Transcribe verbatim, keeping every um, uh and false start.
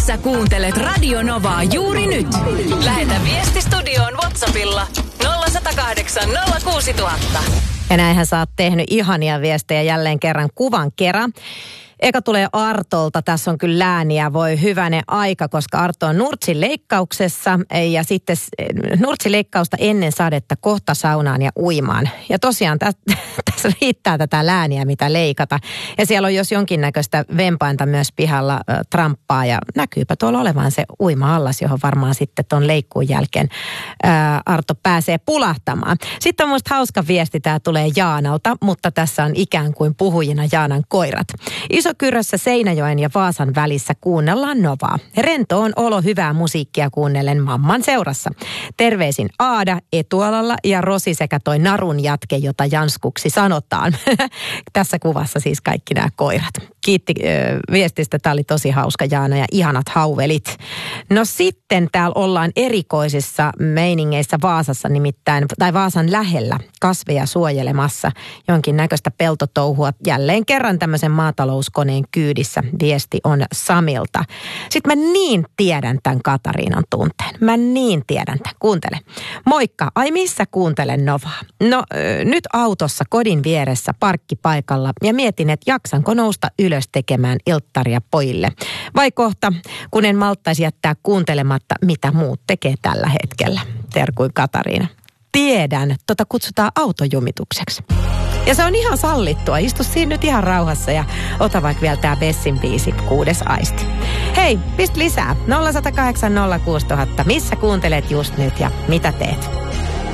Sä kuuntelet Radio Novaa juuri nyt. Lähetä viesti studioon WhatsAppilla nolla yksi nolla kahdeksan nolla kuusi nolla nolla nolla. Ja näinhän sä oot tehnyt ihania viestejä jälleen kerran kuvan kerran. Eka tulee Artolta. Tässä on kyllä lääniä. Voi hyvänen aika, koska Arto on Nurtsin leikkauksessa. Ja sitten Nurtsin leikkausta ennen sadetta kohta saunaan ja uimaan. Ja tosiaan tässä täs riittää tätä lääniä, mitä leikata. Ja siellä on jos jonkinnäköistä vempainta myös pihalla äh, tramppaa. Ja näkyypä tuolla olevan se uima-allas, johon varmaan sitten tuon leikkuun jälkeen äh, Arto pääsee pulahtamaan. Sitten on musta hauska viesti. Tämä tulee Jaanalta, mutta tässä on ikään kuin puhujina Jaanan koirat. Isokyrössä Seinäjoen ja Vaasan välissä kuunnellaan Novaa. Rento on olo hyvää musiikkia kuunnellen mamman seurassa. Terveisin Aada etualalla ja Rosi sekä toi narun jatke, jota janskuksi sanotaan. Tässä kuvassa siis kaikki nämä koirat. Kiitti äh, viestistä. Tämä oli tosi hauska, Jaana, ja ihanat hauvelit. No sitten täällä ollaan erikoisissa meiningeissä Vaasassa nimittäin, tai Vaasan lähellä kasveja suojelemassa jonkinnäköistä peltotouhua. Jälleen kerran tämmöisen maatalouskoneen kyydissä viesti on Samilta. Sitten mä niin tiedän tämän Katariinan tunteen. Mä niin tiedän tämän. Kuuntele. Moikka. Ai missä kuuntelen Novaa? No äh, nyt autossa kodin vieressä parkkipaikalla ja mietin, että jaksanko nousta ylös tekemään ilttaria pojille. Vai kohta, kun en malttaisi jättää kuuntelematta, mitä muut tekee tällä hetkellä. Terkuin Katariina. Tiedän, tota kutsutaan autojumitukseksi. Ja se on ihan sallittua. Istu siinä nyt ihan rauhassa ja ota vaikka vielä tää Bessin biisi, Kuudes aisti. Hei, pist lisää. nolla yksi nolla kahdeksan nolla kuusi nolla nolla nolla. Missä kuuntelet just nyt ja mitä teet?